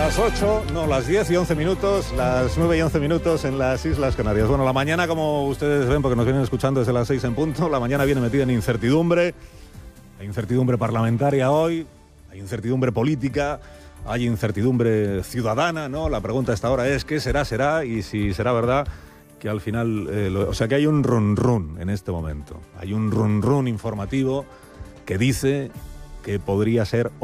Las 8, no, las 10 y 11 minutos, las 9 y 11 minutos en las Islas Canarias. Bueno, la mañana, como ustedes ven, porque nos vienen escuchando desde las 6 en punto, la mañana viene metida en incertidumbre. Hay incertidumbre parlamentaria hoy, hay incertidumbre política, hay incertidumbre ciudadana, ¿no? La pregunta a esta hora es ¿qué será? Y si será verdad que al final... o sea, que hay un run en este momento. Hay un run informativo que dice que podría ser